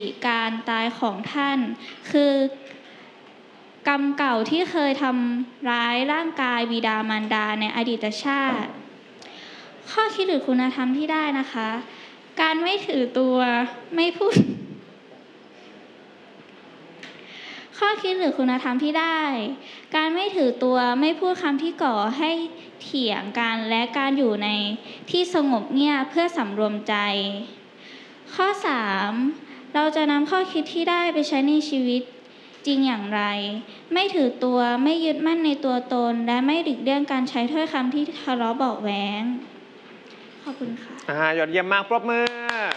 การตายของท่านคือกรรมเก่าที่เคยทำร้ายร่างกายบิดามารดาในอดีตชาติข้อคิดหรือคุณธรรมที่ได้นะคะการไม่ถือตัวไม่พูดข้อคิดหรือคุณธรรมที่ได้การไม่ถือตัวไม่พูดคำที่ก่อให้เถียงกันและการอยู่ในที่สงบเงียบเพื่อสำรวมใจข้อ 3เราจะนำข้อคิดที่ได้ไปใช้ในชีวิตจริงอย่างไรไม่ถือตัวไม่ยึดมั่นในตัวตนและไม่หลีกเลี่ยงการใช้ถ้อยคำที่ทะเลาะเบาะแว้งขอบคุณค่ะยอดเยี่ยมมากปรบมือ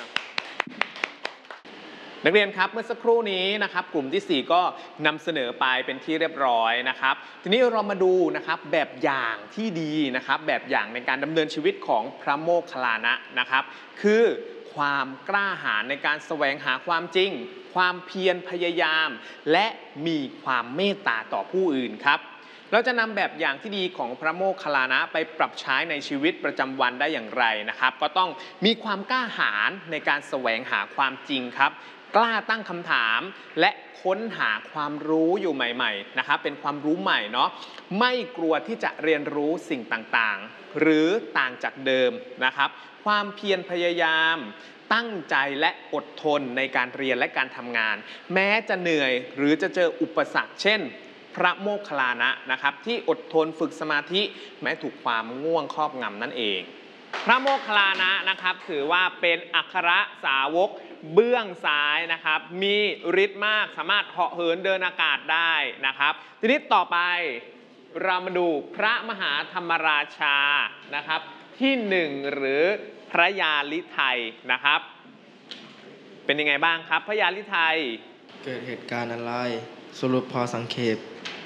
นักเรียนครับเมื่อสักครู่นี้นะครับกลุ่มที่4ก็นำเสนอไปเป็นที่เรียบร้อยนะครับทีนี้เรามาดูนะครับแบบอย่างที่ดีนะครับแบบอย่างในการดำเนินชีวิตของพระโมคคัลลานะนะครับคือความกล้าหาญในการแสวงหาความจริงความเพียรพยายามและมีความเมตตาต่อผู้อื่นครับเราจะนำแบบอย่างที่ดีของพระโมคคัลลานะไปปรับใช้ในชีวิตประจำวันได้อย่างไรนะครับก็ต้องมีความกล้าหาญในการแสวงหาความจริงครับกล้าตั้งคำถามและค้นหาความรู้อยู่ใหม่ๆนะครับเป็นความรู้ใหม่เนาะไม่กลัวที่จะเรียนรู้สิ่งต่างๆหรือต่างจากเดิมนะครับความเพียรพยายามตั้งใจและอดทนในการเรียนและการทำงานแม้จะเหนื่อยหรือจะเจออุปสรรคเช่นพระโมคคัลลานะนะครับที่อดทนฝึกสมาธิแม้ถูกความง่วงครอบงำนั่นเองพระโมคคัลลานะนะครับถือว่าเป็นอัครสาวกเบื้องซ้ายนะครับมีฤทธิ์มากสามารถเหาะเหินเดินอากาศได้นะครับทีนี้ต่อไปเรามาดูพระมหาธรรมราชานะครับที่1หรือพระยาลิไทยนะครับเป็นยังไงบ้างครับพระยาลิไทยเกิดเหตุการณ์อะไรสรุปพอสังเขป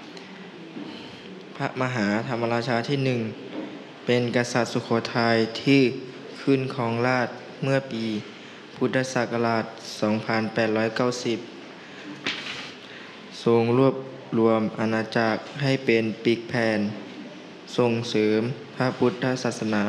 พระมหาธรรมราชาที่1เป็นกษัตริย์สุโขทัยที่ขึ้นครองราชย์เมื่อปีพุทธศักราช 2890 ทรงรวบรวมอาณาจักรให้เป็นปึกแผ่นส่งเสริมพระพุทธศาสนา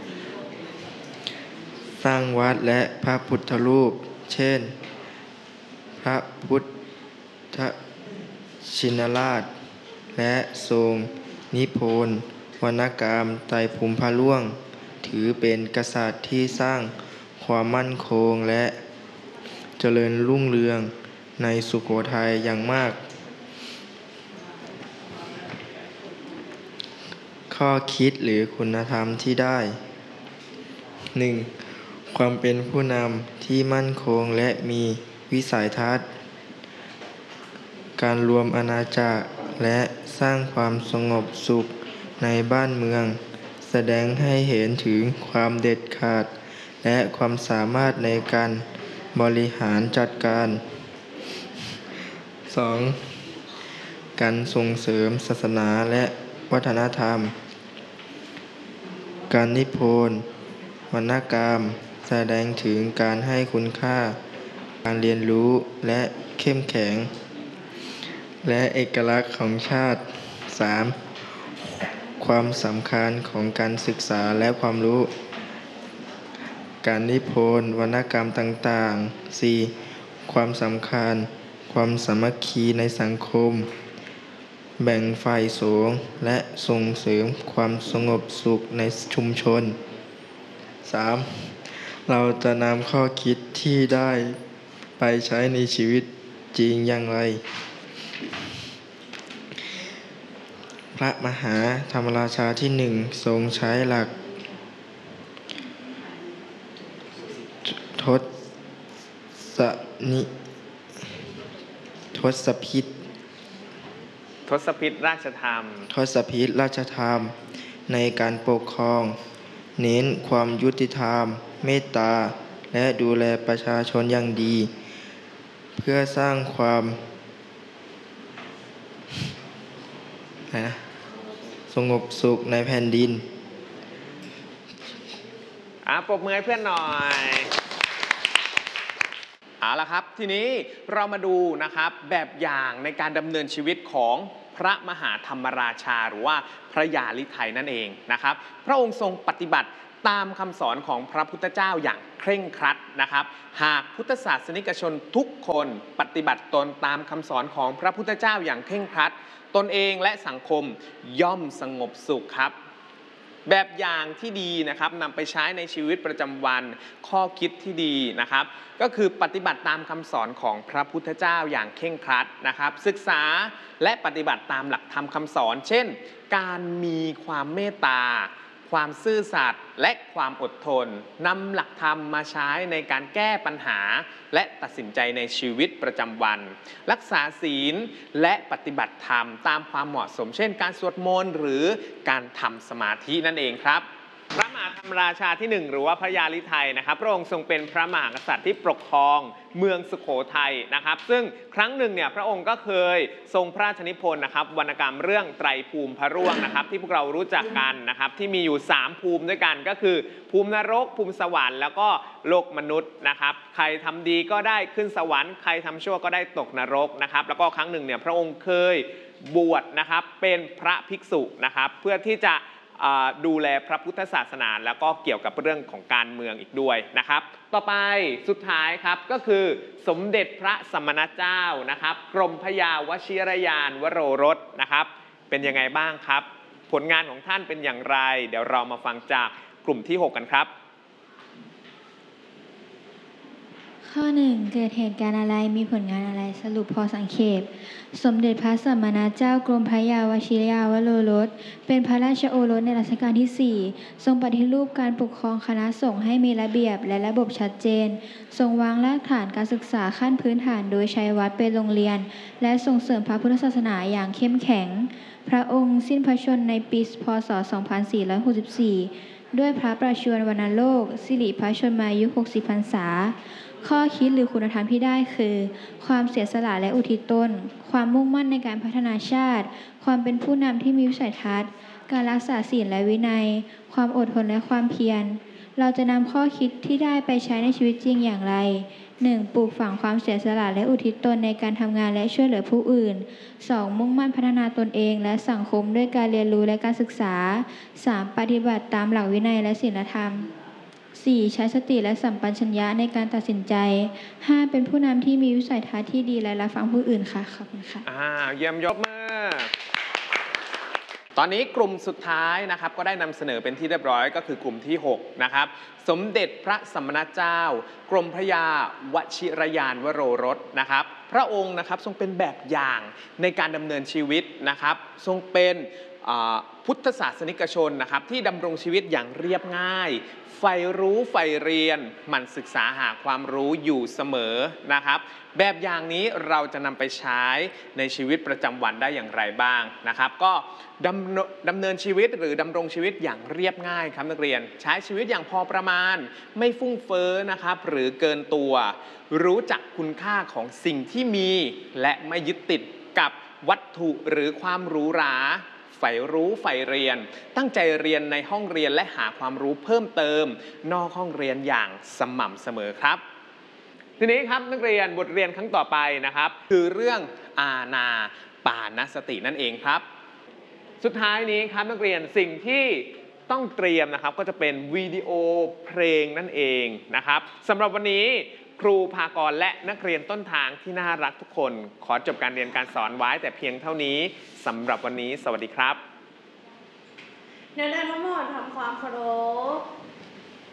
สร้างวัดและพระพุทธรูปเช่นพระพุทธชินราชและทรงนิพนธ์วรรณกรรมไตรภูมิพระร่วงถือเป็นกษัตริย์ที่สร้างความมั่นคงและเจริญรุ่งเรืองในสุโขทัยอย่างมากข้อคิดหรือคุณธรรมที่ได้ 1. ความเป็นผู้นำที่มั่นคงและมีวิสัยทัศน์การรวมอาณาจักรและสร้างความสงบสุขในบ้านเมืองแสดงให้เห็นถึงความเด็ดขาดและความสามารถในการบริหารจัดการ 2. การส่งเสริมศาสนาและวัฒนธรรมการนิพนธ์วรรณกรรมแสดงถึงการให้คุณค่าการเรียนรู้และเข้มแข็งและเอกลักษณ์ของชาติ 3. ความสำคัญของการศึกษาและความรู้การนิพนธ์วรรณกรรมต่างๆ 4. ความสำคัญความสามัคคีในสังคมแบ่งฝ่ายสงฆ์และส่งเสริมความสงบสุขในชุมชน 3. เราจะนำข้อคิดที่ได้ไปใช้ในชีวิตจริงอย่างไรพระมหาธรรมราชาที่1ทรงใช้หลักทศพิธราชธรรมในการปกครองเน้นความยุติธรรมเมตตาและดูแลประชาชนอย่างดีเพื่อสร้างความสงบสุขในแผ่นดินปรบมือให้เพื่อนหน่อยเอาละครับทีนี้เรามาดูนะครับแบบอย่างในการดำเนินชีวิตของพระมหาธรรมราชาหรือว่าพระยาลิไทยนั่นเองนะครับพระองค์ทรงปฏิบัติตามคำสอนของพระพุทธเจ้าอย่างเคร่งครัดนะครับหากพุทธศาสนิกชนทุกคนปฏิบัติตนตามคำสอนของพระพุทธเจ้าอย่างเคร่งครัดตนเองและสังคมย่อมสงบสุขครับแบบอย่างที่ดีนะครับนำไปใช้ในชีวิตประจำวันข้อคิดที่ดีนะครับก็คือปฏิบัติตามคำสอนของพระพุทธเจ้าอย่างเคร่งครัดนะครับศึกษาและปฏิบัติตามหลักธรรมคำสอนเช่นการมีความเมตตาความซื่อสัตย์และความอดทนนำหลักธรรมมาใช้ในการแก้ปัญหาและตัดสินใจในชีวิตประจำวันรักษาศีลและปฏิบัติธรรมตามความเหมาะสมเช่นการสวดมนต์หรือการทำสมาธินั่นเองครับพระมหาธรรมราชาที่1หรือว่าพระยาลิไทยนะครับพระองค์ทรงเป็นพระมหากษัตริย์ที่ปกครองเมืองสุโขทัยนะครับซึ่งครั้งหนึ่งเนี่ยพระองค์ก็เคยทรงพระราชนิพนธ์นะครับวรรณกรรมเรื่องไตรภูมิพระร่วงนะครับที่พวกเรารู้จักกันนะครับที่มีอยู่3ภูมิด้วยกันก็คือภูมินรกภูมิสวรรค์แล้วก็โลกมนุษย์นะครับใครทำดีก็ได้ขึ้นสวรรค์ใครทำชั่วก็ได้ตกนรกนะครับแล้วก็ครั้งหนึ่งเนี่ยพระองค์เคยบวชนะครับเป็นพระภิกษุนะครับเพื่อที่จะดูแลพระพุทธศาสนาแล้วก็เกี่ยวกับเรื่องของการเมืองอีกด้วยนะครับต่อไปสุดท้ายครับก็คือสมเด็จพระสมณเจ้านะครับกรมพระยาวชิรยานวโรรสนะครับเป็นยังไงบ้างครับผลงานของท่านเป็นอย่างไรเดี๋ยวเรามาฟังจากกลุ่มที่6กันครับข้อ 1 เกิดเหตุการณ์อะไรมีผลงานอะไรสรุปพอสังเขปสมเด็จพระสัมมาสัมพุทธเจ้ากรมพระยาวชิรยาวโรรสเป็นพระราชโอรสในรัชกาลที่ 4ทรงปฏิรูปการปกครองคณะสงฆ์ให้มีระเบียบและระบบชัดเจนทรงวางรากฐานการศึกษาขั้นพื้นฐานโดยใช้วัดเป็นโรงเรียนและส่งเสริมพระพุทธศาสนาอย่างเข้มแข็งพระองค์สิ้นพระชนม์ในปีพ.ศ. 2464ด้วยพระประชวรวรรณโรคสิริพระชนมายุ 60 พรรษาข้อคิดหรือคุณธรรมที่ได้คือความเสียสละและอุทิศตนความมุ่งมั่นในการพัฒนาชาติความเป็นผู้นำที่มีวิสัยทัศน์การรักษาศีลและวินัยความอดทนและความเพียรเราจะนำข้อคิดที่ได้ไปใช้ในชีวิตจริงอย่างไร 1. ปลูกฝังความเสียสละและอุทิศตนในการทำงานและช่วยเหลือผู้อื่น 2. มุ่งมั่นพัฒนาตนเองและสังคมด้วยการเรียนรู้และการศึกษา 3. ปฏิบัติตามหลักวินัยและศีลธรรม 4. ใช้สติและสัมปชัญญะในการตัดสินใจ 5. เป็นผู้นำที่มีวิสัยทัศน์ที่ดีและรับฟังผู้อื่นค่ะขอบคุณค่ะเยี่ยมยกมือตอนนี้กลุ่มสุดท้ายนะครับก็ได้นำเสนอเป็นที่เรียบร้อยก็คือกลุ่มที่6นะครับสมเด็จพระสมณเจ้ากรมพระยาวชิรยานวโรรสนะครับพระองค์นะครับทรงเป็นแบบอย่างในการดำเนินชีวิตนะครับทรงเป็นพุทธศาสนิกชนนะครับที่ดำรงชีวิตอย่างเรียบง่ายใฝ่รู้ใฝ่เรียนหมั่นศึกษาหาความรู้อยู่เสมอนะครับแบบอย่างนี้เราจะนำไปใช้ในชีวิตประจำวันได้อย่างไรบ้างนะครับก็ดำเนินชีวิตหรือดำรงชีวิตอย่างเรียบง่ายครับนักเรียนใช้ชีวิตอย่างพอประมาณไม่ฟุ่มเฟ้อนะครับหรือเกินตัวรู้จักคุณค่าของสิ่งที่มีและไม่ยึดติดกับวัตถุหรือความหรูหราใฝ่รู้ใฝ่เรียนตั้งใจเรียนในห้องเรียนและหาความรู้เพิ่มเติมนอกห้องเรียนอย่างสม่ำเสมอครับทีนี้ครับนักเรียนบทเรียนครั้งต่อไปนะครับคือเรื่องอานาปานสตินั่นเองครับสุดท้ายนี้ครับนักเรียนสิ่งที่ต้องเตรียมนะครับก็จะเป็นวิดีโอเพลงนั่นเองนะครับสำหรับวันนี้ครูภากรและนักเรียนต้นทางที่น่ารักทุกคนขอจบการเรียนการสอนไว้แต่เพียงเท่านี้สำหรับวันนี้สวัสดีครับนักเรียนทั้งหมดทำความเคารพ